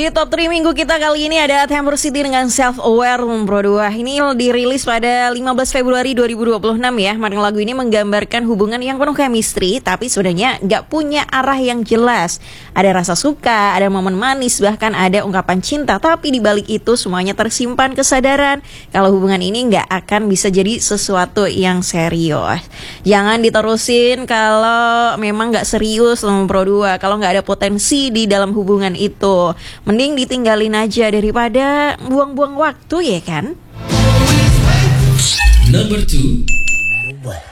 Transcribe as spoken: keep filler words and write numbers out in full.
di top tiga minggu kita kali ini ada Temper City dengan Self Aware Pro dua. Ini dirilis pada lima belas Februari dua ribu dua puluh enam ya. Maka lagu ini menggambarkan hubungan yang penuh chemistry, tapi sebenarnya nggak punya arah yang jelas. Ada rasa suka, ada momen manis, bahkan ada ungkapan cinta. Tapi di balik itu semuanya tersimpan kesadaran kalau hubungan ini nggak akan bisa jadi sesuatu yang serius. Jangan diterusin kalau memang nggak serius sama Pro dua, kalau nggak ada potensi di dalam hubungan itu. Mending ditinggalin aja daripada buang-buang waktu, ya kan? Number two.